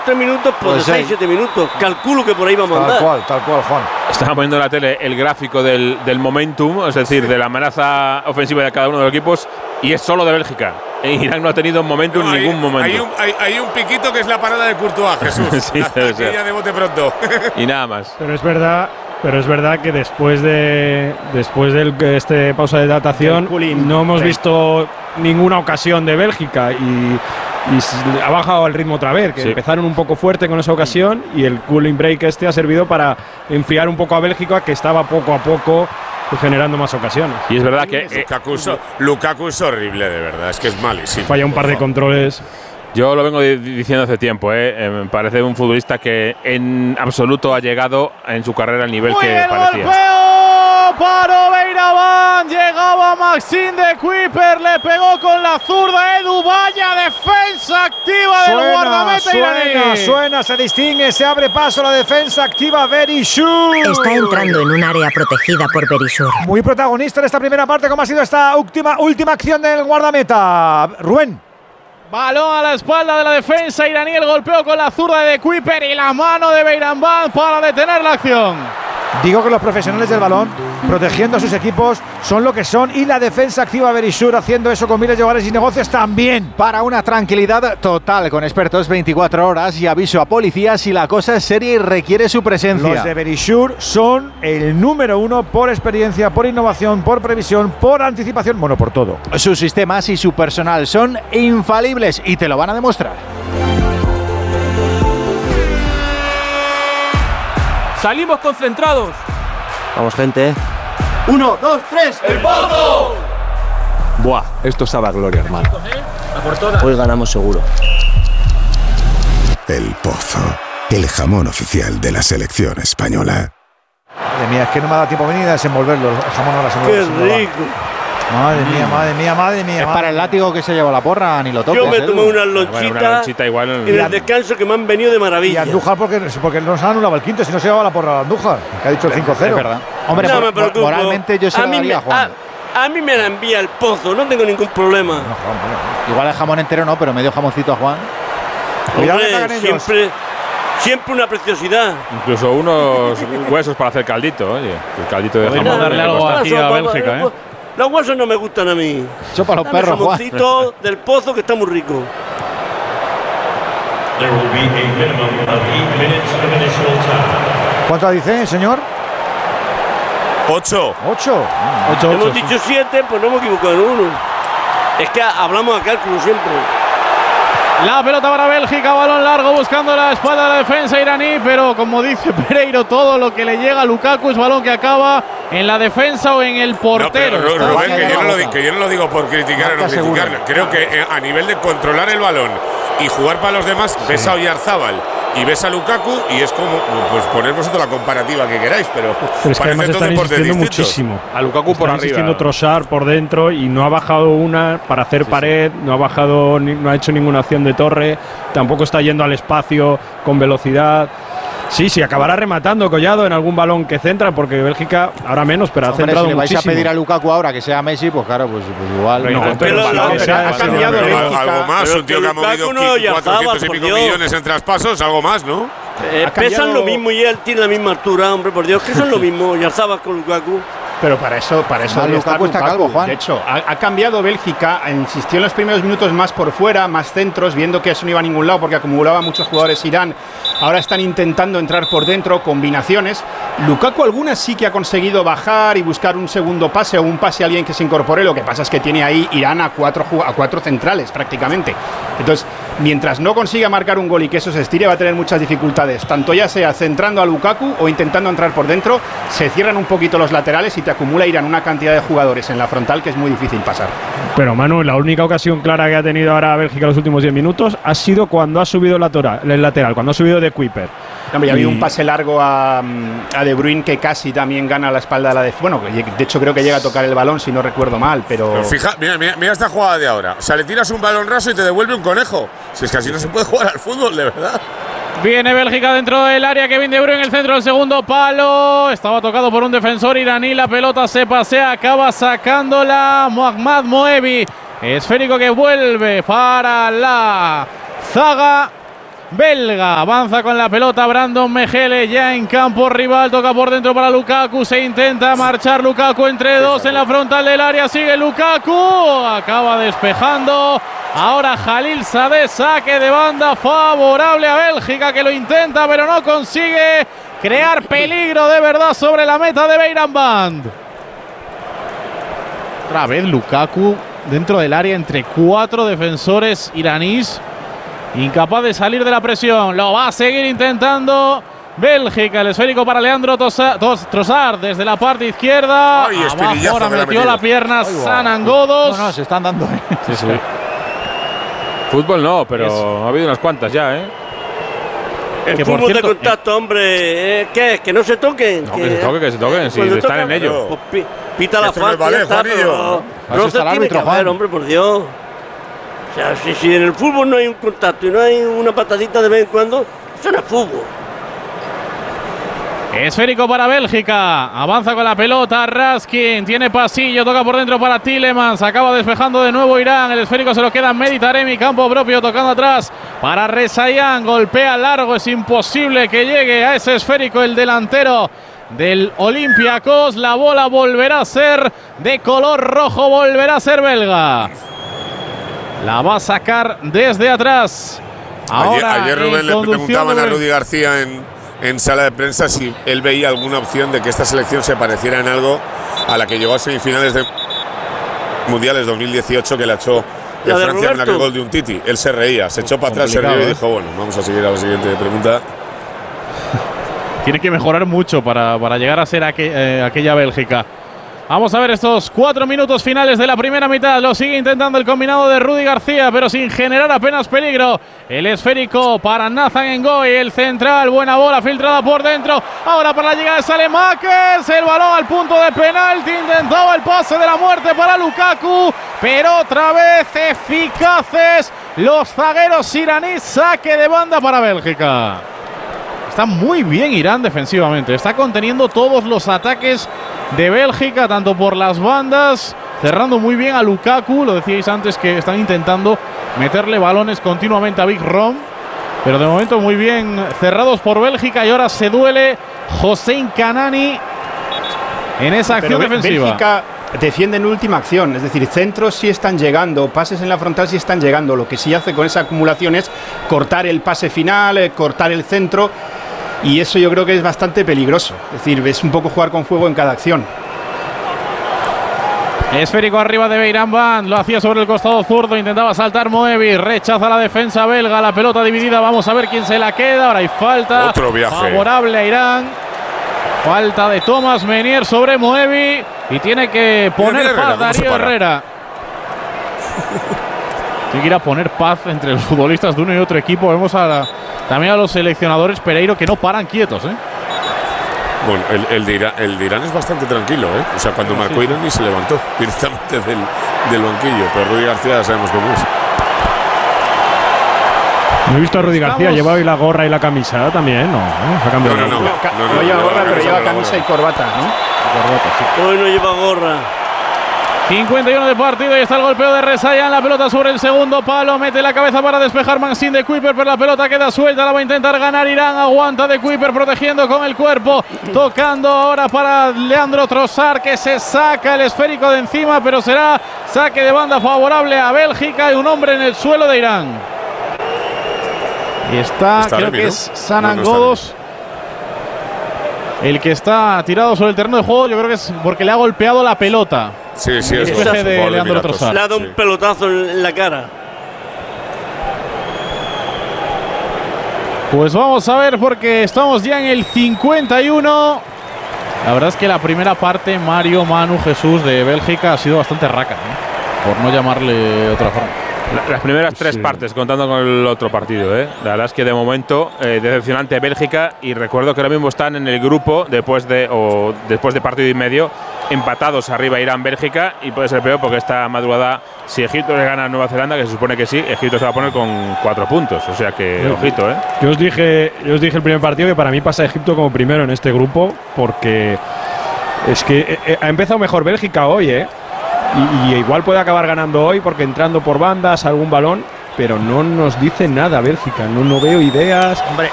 3 minutos, pues de 6-7 minutos. Calculo que por ahí vamos a andar. Tal cual, Juan. Estaba poniendo en la tele el gráfico del momentum, es decir, de la amenaza ofensiva de cada uno de los equipos, y es solo de Bélgica. Irán no ha tenido momentum en ningún momento. Hay un piquito que es la parada de Courtois, Jesús. Sí, ya de bote pronto. Y nada más. Pero es verdad que después de este pausa de datación no hemos visto ninguna ocasión de Bélgica y ha bajado el ritmo otra vez, que empezaron un poco fuerte con esa ocasión y el cooling break ha servido para enfriar un poco a Bélgica, que estaba poco a poco generando más ocasiones. Y es verdad que Lukaku es horrible, de verdad, es que es malísimo. Falla un par de controles. yo lo vengo diciendo hace tiempo, me parece un futbolista que en absoluto ha llegado en su carrera al nivel que parecía. Paró Beiramán, llegaba Maxime de Kuiper, le pegó con la zurda Edu, vaya defensa activa del guardameta iraní. Suena, se distingue, se abre paso la defensa activa Berishour. Está entrando en un área protegida por Berishour. Muy protagonista en esta primera parte, como ha sido esta última acción del guardameta. Rubén. Balón a la espalda de la defensa iraní, el golpeo con la zurda de Kuiper y la mano de Beiramán para detener la acción. Digo que los profesionales del balón, protegiendo a sus equipos, son lo que son, y la defensa activa Berishour haciendo eso con miles de hogares y negocios también. Para una tranquilidad total, con expertos 24 horas y aviso a policías si la cosa es seria y requiere su presencia. Los de Berishour son el número 1 por experiencia, por innovación, por previsión, por anticipación, bueno, por todo. Sus sistemas y su personal son infalibles y te lo van a demostrar. Salimos concentrados. Vamos, gente. 1, 2, 3. ¡El Pozo! Buah, esto sabe a gloria, hermano. Hoy ganamos seguro. El Pozo, el jamón oficial de la selección española. Madre mía, es que no me ha dado tiempo a venir a desenvolverlo. El jamón ahora se mueve. ¡Qué rico! Madre mía. Es para el látigo que se llevó la porra, ni lo toques. Yo me tomé una lonchita igual en el descanso que me han venido de maravilla. Y Andújar porque nos han anulado el quinto, si no se llevaba la porra a Andújar, que ha dicho el 5-0. Es verdad. Hombre, no me preocupo. moralmente yo se lo daría a Juan. A mí me la envía el Pozo, no tengo ningún problema. Igual el jamón entero no, pero medio jamoncito a Juan. Hombre, siempre una preciosidad. Incluso unos huesos para hacer caldito, oye. El caldito de jamón. Podemos darle algo aquí a Bélgica, ¿eh? Los huesos no me gustan a mí. Yo para los perros, Juan. Del Pozo, que está muy rico. ¿Cuánto dice, señor? 8. 8. Hemos dicho 7, pues no hemos equivocado en uno. Es que hablamos a cálculo siempre. La pelota para Bélgica, balón largo buscando la espalda de la defensa iraní, pero como dice Pereiro, todo lo que le llega a Lukaku es balón que acaba en la defensa o en el portero. No, pero Rubén, que yo no lo digo por criticar o no criticar. Creo que a nivel de controlar el balón y jugar para los demás, ves a Oyarzábal y ves a Lukaku y es como, pues poner vosotros la comparativa que queráis, pero es que además están insistiendo muchísimo. A Lukaku por arriba. Insistiendo Trossard por dentro y no ha bajado una para hacer pared, no ha hecho ninguna acción de torre, tampoco está yendo al espacio con velocidad. Sí, acabará rematando Collado en algún balón que centra, porque Bélgica ahora menos, pero ha centrado si muchísimo. Si le vais a pedir a Lukaku ahora que sea Messi, pues claro, pues igual. Ha cambiado algo más, un tío que ha movido 400 y pico millones en traspasos, algo más, ¿no? Pesan lo mismo y él tiene la misma altura, hombre, por Dios, que son lo mismo, Oyarzábal con Lukaku. Pero para eso Lukaku está calvo, Juan. De hecho, ha cambiado Bélgica, insistió en los primeros minutos más por fuera, más centros, viendo que eso no iba a ningún lado porque acumulaba muchos jugadores Irán. Ahora están intentando entrar por dentro, combinaciones. Lukaku algunas sí que ha conseguido bajar y buscar un segundo pase o un pase a alguien que se incorpore. Lo que pasa es que tiene ahí Irán a cuatro centrales prácticamente. Entonces, mientras no consiga marcar un gol y que eso se estire, va a tener muchas dificultades. Tanto ya sea centrando a Lukaku o intentando entrar por dentro, se cierran un poquito los laterales y te acumula Irán una cantidad de jugadores en la frontal que es muy difícil pasar. Pero Manu, la única ocasión clara que ha tenido ahora Bélgica en los últimos 10 minutos ha sido cuando ha subido el lateral, cuando ha subido de Kuiper. Ya había un pase largo a De Bruyne que casi también gana la espalda de la defensa. Bueno, de hecho creo que llega a tocar el balón si no recuerdo mal, pero fija, mira esta jugada de ahora. O sea, le tiras un balón raso y te devuelve un conejo. Si es que así no se puede jugar al fútbol, de verdad. Viene Bélgica dentro del área, Kevin De Bruyne en el centro del segundo palo. Estaba tocado por un defensor iraní. La pelota se pasea, acaba sacándola Mohammad Moebi. Esférico que vuelve para la zaga belga. Avanza con la pelota Brandon Mejele ya en campo rival. Toca por dentro para Lukaku. Se intenta marchar Lukaku entre dos en la frontal del área. Sigue Lukaku. Acaba despejando. Ahora Jalil Sadeh, saque de banda favorable a Bélgica, que lo intenta pero no consigue crear peligro de verdad sobre la meta de Beiranvand. Otra vez Lukaku dentro del área entre 4 defensores iraníes, incapaz de salir de la presión. Lo va a seguir intentando Bélgica. El esférico para Leandro Trossard desde la parte izquierda. Ay, abajo, ahora metió la pierna Sanangodos. No, se están dando. Sí, sí. Fútbol no, pero ha habido unas cuantas ya, ¿eh? El Que, por fútbol cierto, de contacto, hombre. ¿Qué? ¿Que no se toquen? No, que se toquen, si cuando están tocan, en ello. Pues pita la Esto no es falta, ballet, ya está, Juanillo. pero Así no está se el tiene árbitro, que hacer, Juan. hombre, por Dios. O sea, si en el fútbol no hay un contacto y no hay una patadita de vez en cuando, eso no es fútbol. Esférico para Bélgica. Avanza con la pelota Raskin. Tiene pasillo. Toca por dentro para Tielemans. Acaba despejando de nuevo Irán. El esférico se lo queda Meditaremi. Campo propio tocando atrás para Rezayan. Golpea largo. Es imposible que llegue a ese esférico el delantero del Olympiacos. La bola volverá a ser de color rojo. Volverá a ser belga. La va a sacar desde atrás. Ahora, ayer Rubén le conducción preguntaban de a Rudy García en sala de prensa si él veía alguna opción de que esta selección se pareciera en algo a la que llegó a semifinales de Mundiales 2018, que la echó de La de Francia en Roberto. aquel gol de Umtiti. Él se reía, se echó para atrás, se rió y dijo, bueno, vamos a seguir a la siguiente pregunta. Tiene que mejorar mucho para llegar a ser aquella Bélgica. Vamos a ver estos 4 minutos finales de la primera mitad. Lo sigue intentando el combinado de Rudy García, pero sin generar apenas peligro. El esférico para Nathan Ngoy, el central. Buena bola filtrada por dentro. Ahora para la llegada de Saelemaekers. El balón al punto de penalti. Intentaba el pase de la muerte para Lukaku, pero otra vez eficaces los zagueros iraníes. Saque de banda para Bélgica. Está muy bien Irán defensivamente. Está conteniendo todos los ataques de Bélgica, tanto por las bandas, cerrando muy bien a Lukaku. Lo decíais antes que están intentando meterle balones continuamente a Big Rom, pero de momento muy bien cerrados por Bélgica. Y ahora se duele Hossein Kanani en esa acción defensiva. Bélgica defiende en última acción, es decir, centros sí están llegando, pases en la frontal sí están llegando. Lo que sí hace con esa acumulación es cortar el pase final, cortar el centro. Y eso yo creo que es bastante peligroso. Es decir, es un poco jugar con fuego en cada acción. Esférico arriba de Beiranvand. Lo hacía sobre el costado zurdo. Intentaba saltar Moebi. Rechaza la defensa belga. La pelota dividida. Vamos a ver quién se la queda. Ahora hay falta. Otro viaje favorable a Irán. Falta de Thomas Menier sobre Moebi. Y tiene que poner paz Darío Herrera. Tiene que ir a poner paz entre los futbolistas de uno y otro equipo. Vemos también a los seleccionadores Pereiro, que no paran quietos, ¿eh? Bueno, el de Irán es bastante tranquilo, ¿eh? O sea, cuando marcó Irán ni se levantó directamente del banquillo. Pero Rudy García ya sabemos cómo es. No he visto a Rudy García, lleva hoy la gorra y la camisa también, ¿no? Se ha cambiado. No lleva gorra, pero lleva camisa y corbata, ¿no? Corbata, sí. Hoy no lleva gorra. 51 de partido y está el golpeo de Rezayan. La pelota sobre el segundo palo. Mete la cabeza para despejar Maxim de Kuiper, pero la pelota queda suelta. La va a intentar ganar Irán. Aguanta de Kuiper protegiendo con el cuerpo. Tocando ahora para Leandro Trossard, que se saca el esférico de encima, pero será saque de banda favorable a Bélgica y un hombre en el suelo de Irán. Y está creo que es Sanangodos. El que está tirado sobre el terreno de juego, yo creo que es porque le ha golpeado la pelota. Sí, es de Leandro Trossard. Le ha dado un pelotazo en la cara. Pues vamos a ver, porque estamos ya en el 51. La verdad es que la primera parte, Manu, Jesús de Bélgica ha sido bastante raca, ¿eh? Por no llamarle de otra forma. Las primeras 3 partes, contando con el otro partido, ¿eh? La verdad es que de momento decepcionante Bélgica, y recuerdo que ahora mismo están en el grupo después de partido y medio, empatados arriba Irán-Bélgica, y puede ser peor porque esta madrugada, si Egipto le gana a Nueva Zelanda, que se supone que sí, Egipto se va a poner con 4 puntos, o sea que ojito, ¿eh? Yo os dije el primer partido que para mí pasa Egipto como primero en este grupo, porque es que ha empezado mejor Bélgica hoy, ¿eh? Y igual puede acabar ganando hoy porque entrando por bandas, algún balón, pero no nos dice nada Bélgica. No veo ideas. Hombre,